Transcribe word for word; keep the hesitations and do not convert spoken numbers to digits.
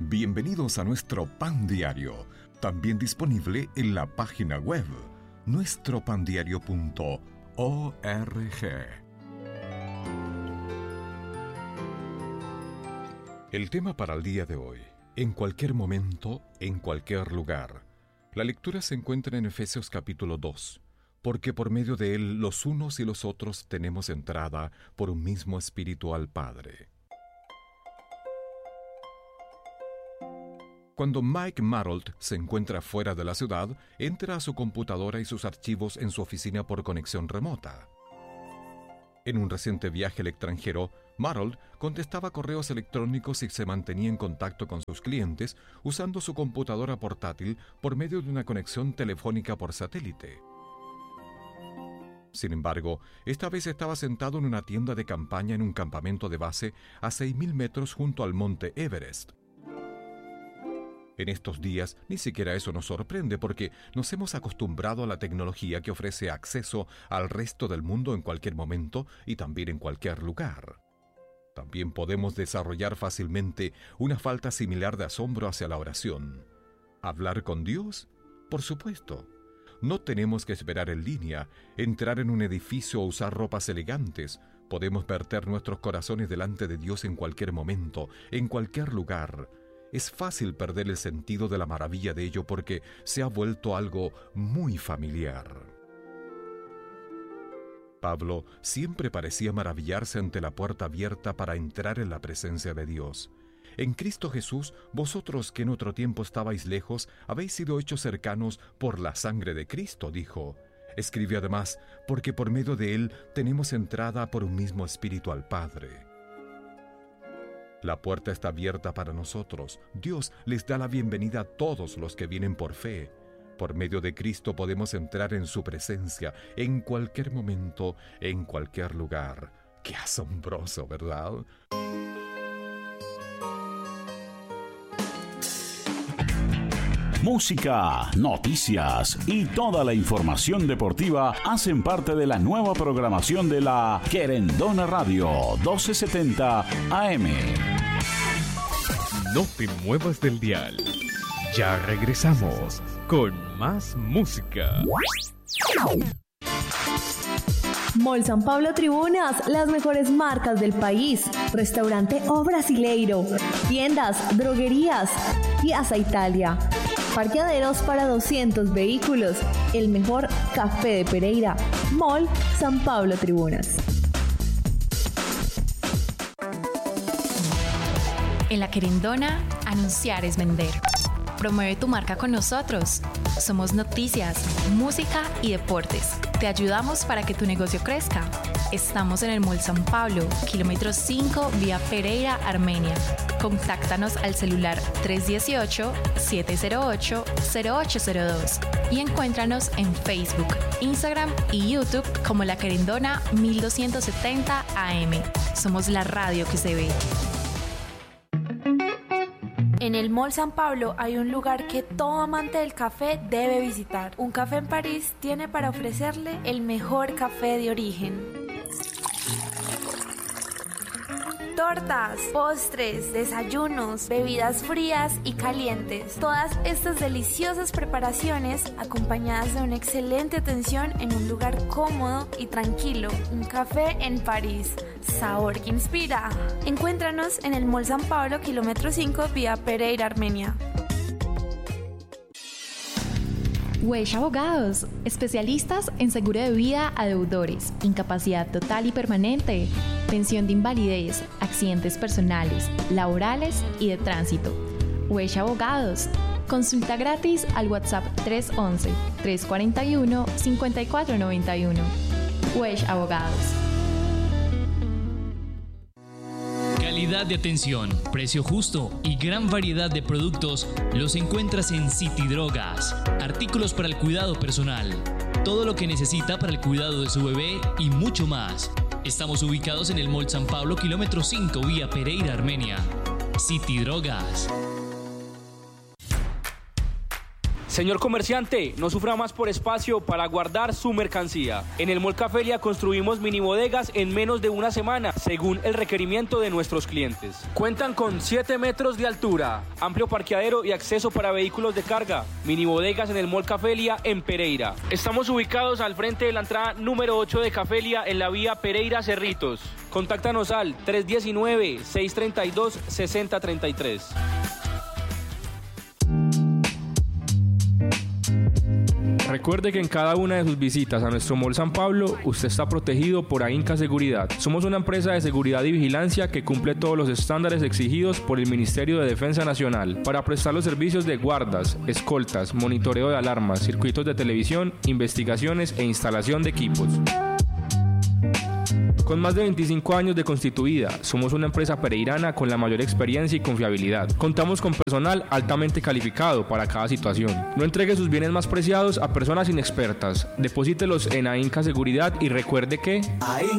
Bienvenidos a nuestro Pan Diario, también disponible en la página web nuestro pan diario punto org. El tema para el día de hoy: en cualquier momento, en cualquier lugar. La lectura se encuentra en Efesios capítulo dos, porque por medio de él los unos y los otros tenemos entrada por un mismo espíritu al Padre. Cuando Mike Marold se encuentra fuera de la ciudad, entra a su computadora y sus archivos en su oficina por conexión remota. En un reciente viaje al extranjero, Marold contestaba correos electrónicos y se mantenía en contacto con sus clientes usando su computadora portátil por medio de una conexión telefónica por satélite. Sin embargo, esta vez estaba sentado en una tienda de campaña en un campamento de base a seis mil metros junto al monte Everest. En estos días, ni siquiera eso nos sorprende porque nos hemos acostumbrado a la tecnología que ofrece acceso al resto del mundo en cualquier momento y también en cualquier lugar. También podemos desarrollar fácilmente una falta similar de asombro hacia la oración. ¿Hablar con Dios? Por supuesto. No tenemos que esperar en línea, entrar en un edificio o usar ropas elegantes. Podemos verter nuestros corazones delante de Dios en cualquier momento, en cualquier lugar. Es fácil perder el sentido de la maravilla de ello porque se ha vuelto algo muy familiar. Pablo siempre parecía maravillarse ante la puerta abierta para entrar en la presencia de Dios. En Cristo Jesús, vosotros que en otro tiempo estabais lejos, habéis sido hechos cercanos por la sangre de Cristo, dijo. Escribió además, porque por medio de él tenemos entrada por un mismo espíritu al Padre. La puerta está abierta para nosotros. Dios les da la bienvenida a todos los que vienen por fe. Por medio de Cristo podemos entrar en su presencia en cualquier momento, en cualquier lugar. ¡Qué asombroso!, ¿verdad? Música, noticias y toda la información deportiva hacen parte de la nueva programación de la Querendona Radio doce setenta A M. No te muevas del dial. Ya regresamos con más música. Mall San Pablo Tribunas, las mejores marcas del país. Restaurante O Brasileiro, tiendas, droguerías, Piazza Italia. Parqueaderos para doscientos vehículos. El mejor café de Pereira. Mall San Pablo Tribunas. En La Querendona, anunciar es vender. Promueve tu marca con nosotros. Somos noticias, música y deportes. Te ayudamos para que tu negocio crezca. Estamos en el Mall San Pablo, kilómetro cinco, vía Pereira, Armenia. Contáctanos al celular tres uno ocho, siete cero ocho, cero ocho cero dos y encuéntranos en Facebook, Instagram y YouTube como La Querendona mil doscientos setenta A M. Somos la radio que se ve. En el Mall San Pablo hay un lugar que todo amante del café debe visitar. Un Café en París tiene para ofrecerle el mejor café de origen. Tortas, postres, desayunos, bebidas frías y calientes. Todas estas deliciosas preparaciones acompañadas de una excelente atención en un lugar cómodo y tranquilo. Un Café en París. Sabor que inspira. Encuéntranos en el Mall San Pablo, kilómetro cinco, vía Pereira, Armenia. Wesh Abogados, especialistas en seguro de vida a deudores, incapacidad total y permanente, pensión de invalidez, accidentes personales, laborales y de tránsito. Wesh Abogados. Consulta gratis al WhatsApp tres once, tres cuarenta y uno, cincuenta y cuatro noventa y uno. Wesh Abogados. Calidad de atención, precio justo y gran variedad de productos los encuentras en City Drogas. Artículos para el cuidado personal, todo lo que necesita para el cuidado de su bebé y mucho más. Estamos ubicados en el Mall San Pablo, kilómetro cinco, vía Pereira, Armenia. City Drogas. Señor comerciante, no sufra más por espacio para guardar su mercancía. En el Mall Cafelia construimos mini bodegas en menos de una semana, según el requerimiento de nuestros clientes. Cuentan con siete metros de altura, amplio parqueadero y acceso para vehículos de carga. Mini bodegas en el Mall Cafelia en Pereira. Estamos ubicados al frente de la entrada número ocho de Cafelia en la vía Pereira Cerritos. Contáctanos al tres uno nueve, seis tres dos, seis cero tres tres. Recuerde que en cada una de sus visitas a nuestro Mall San Pablo, usted está protegido por AINCA Seguridad. Somos una empresa de seguridad y vigilancia que cumple todos los estándares exigidos por el Ministerio de Defensa Nacional para prestar los servicios de guardas, escoltas, monitoreo de alarmas, circuitos de televisión, investigaciones e instalación de equipos. Con más de veinticinco años de constituida, somos una empresa pereirana con la mayor experiencia y confiabilidad. Contamos con personal altamente calificado para cada situación. No entregue sus bienes más preciados a personas inexpertas. Deposítelos en AINCA Seguridad y recuerde que...